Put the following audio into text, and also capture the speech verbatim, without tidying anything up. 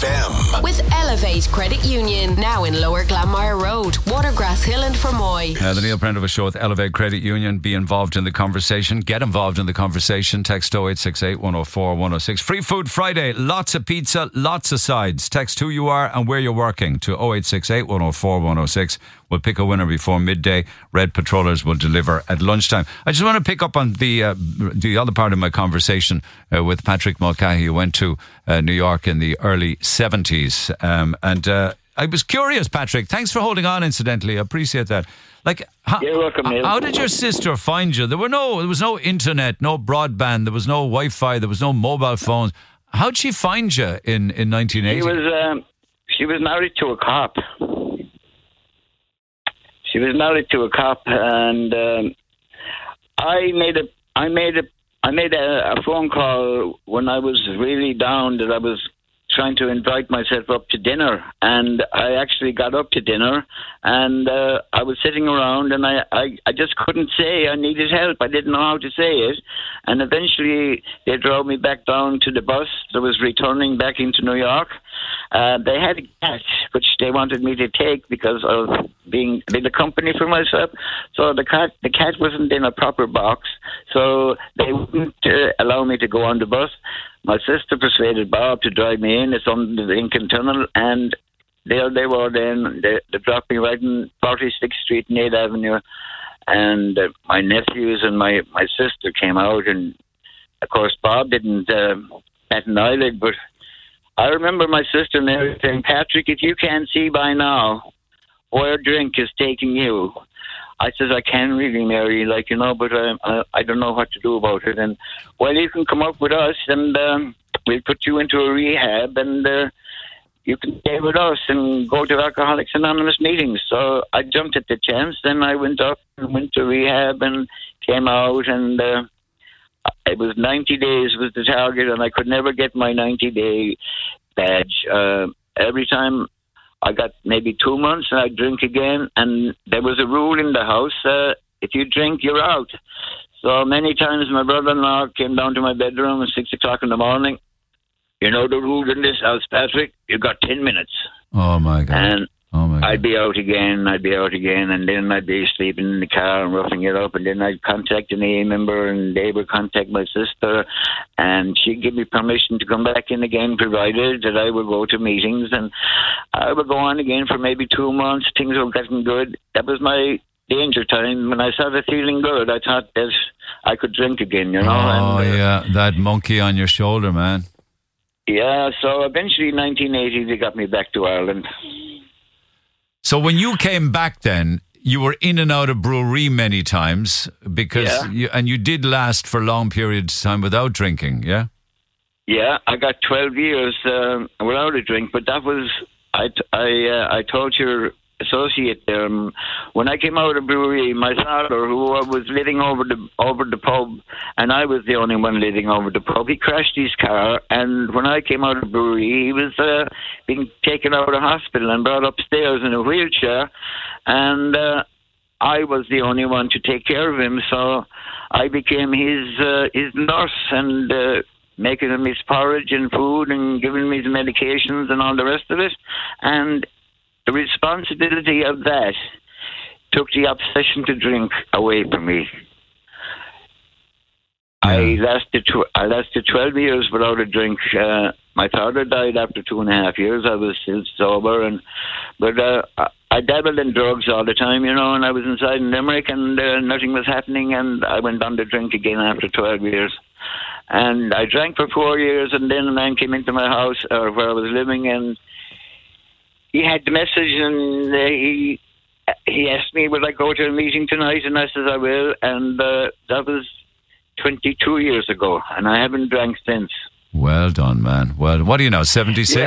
F M. With Elevate Credit Union, now in Lower Glanmire Road, Watergrass Hill and Fermoy. Uh, the Neil Prendeville Show with Elevate Credit Union. Be involved in the conversation. Get involved in the conversation. Text oh eight six eight, one oh four, one oh six. Free Food Friday. Lots of pizza, lots of sides. Text who you are and where you're working to oh eight six eight, one oh four, one oh six. We'll pick a winner before midday. Red Patrollers will deliver at lunchtime. I just want to pick up on the uh, the other part of my conversation uh, with Patrick Mulcahy, who went to uh, New York in the early seventies. Um, and uh, I was curious, Patrick. Thanks for holding on, incidentally. I appreciate that. Like, how, You're welcome, Neil. How did your sister find you? There were no, there was no internet, no broadband, there was no Wi-Fi, there was no mobile phones. How'd she find you in, in nineteen eighty? She was um, she was married to a cop. She was married to a cop, and um, I made a I made a I made a, a phone call when I was really down that I was trying to invite myself up to dinner, and I actually got up to dinner, and uh, I was sitting around, and I, I, I just couldn't say I needed help. I didn't know how to say it, and eventually they drove me back down to the bus that was returning back into New York. Uh, they had a cat which they wanted me to take because of being being a company for myself. So the cat the cat wasn't in a proper box, so they wouldn't uh, allow me to go on the bus. My sister persuaded Bob to drive me in. It's on the Lincoln Tunnel, and there they were then. They, they dropped me right in forty-sixth Street and eighth Avenue, and uh, my nephews and my, my sister came out, and of course Bob didn't uh, bat an eyelid, but I remember my sister Mary saying, "Patrick, if you can't see by now where drink is taking you." I says, "I can really, Mary, like, you know, but I, I, I don't know what to do about it." And, well, you can come up with us, and um, we'll put you into a rehab, and uh, you can stay with us and go to Alcoholics Anonymous meetings. So I jumped at the chance. Then I went up and went to rehab and came out, and uh, it was ninety days was the target, and I could never get my ninety-day badge. Uh, every time I got maybe two months and I'd drink again, and there was a rule in the house, uh, if you drink, you're out. So many times my brother-in-law came down to my bedroom at six o'clock in the morning. "You know the rule in this house, Patrick? You got ten minutes. Oh, my God. And oh my God. I'd be out again, I'd be out again, and then I'd be sleeping in the car and roughing it up, and then I'd contact an A I member, and they would contact my sister, and she'd give me permission to come back in again, provided that I would go to meetings, and I would go on again for maybe two months. Things were getting good. That was my danger time. When I started feeling good, I thought that I could drink again, you know. Oh, and, uh, yeah, that monkey on your shoulder, man. Yeah, so eventually in nineteen eighty, they got me back to Ireland. So when you came back then, you were in and out of brewery many times, because Yeah. you, and you did last for long periods of time without drinking, yeah? Yeah, I got twelve years um, without a drink, but that was, I, I, uh, I told your associate there, um, when I came out of brewery, my father, who was living over the over the pub, and I was the only one living over the pub, he crashed his car, and when I came out of brewery, he was uh, being taken out of hospital and brought upstairs in a wheelchair, and uh, I was the only one to take care of him, so I became his uh, his nurse, and uh, making him his porridge and food and giving him his medications and all the rest of it. And the responsibility of that took the obsession to drink away from me. Yeah. I lasted tw- I lasted twelve years without a drink. Uh, my father died after two and a half years. I was still sober, and but uh, I, I dabbled in drugs all the time, you know. And I was inside in Limerick, and uh, nothing was happening. And I went on to drink again after twelve years. And I drank for four years, and then a man came into my house, or where I was living, and he had the message, and uh, he he asked me, "Will I go to a meeting tonight?" And I said, "I will." And uh, that was twenty-two years ago, and I haven't drank since. Well done, man. Well, what are you now, seventy-six?